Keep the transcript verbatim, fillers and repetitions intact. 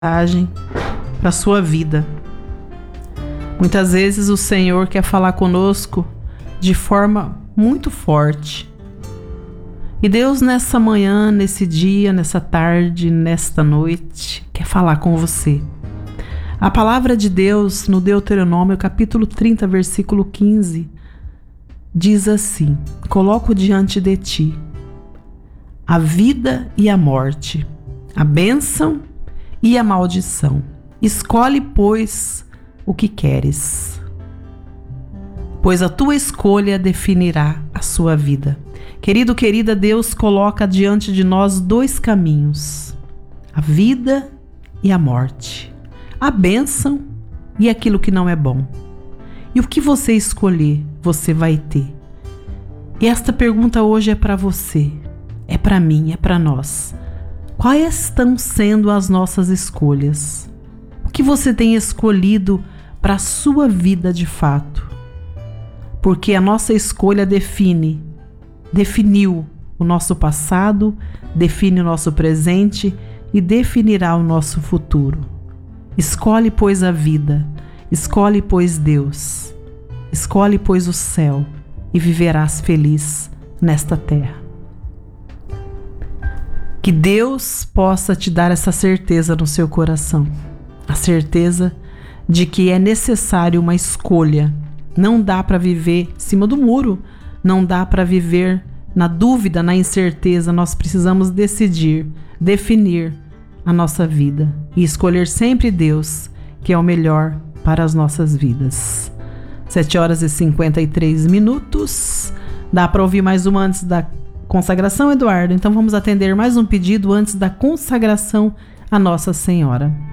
mensagem para a sua vida. Muitas vezes o Senhor quer falar conosco de forma muito forte. E Deus nessa manhã, nesse dia, nessa tarde, nesta noite, quer falar com você. A palavra de Deus no Deuteronômio, capítulo trinta, versículo quinze, diz assim: coloco diante de ti a vida e a morte, a bênção e a maldição. Escolhe, pois, o que queres, pois a tua escolha definirá a sua vida. Querido, querida, Deus coloca diante de nós dois caminhos: a vida e a morte, a bênção e aquilo que não é bom. E o que você escolher, você vai ter. E esta pergunta hoje é para você, é para mim, é para nós. Quais estão sendo as nossas escolhas? O que você tem escolhido para a sua vida de fato? Porque a nossa escolha define, definiu o nosso passado, define o nosso presente e definirá o nosso futuro. Escolhe, pois, a vida, escolhe, pois, Deus, escolhe, pois, o céu e viverás feliz nesta terra. Que Deus possa te dar essa certeza no seu coração, a certeza de que é necessário uma escolha. Não dá para viver em cima do muro, não dá para viver na dúvida, na incerteza. Nós precisamos decidir, definir a nossa vida e escolher sempre Deus, que é o melhor para as nossas vidas. sete horas e cinquenta e três minutos. Dá para ouvir mais uma antes da consagração, Eduardo? Então vamos atender mais um pedido antes da consagração à Nossa Senhora.